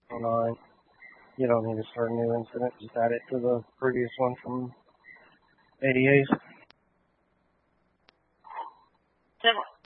9. You don't need to start a new incident. Just add it to the previous one from 88. 10-1.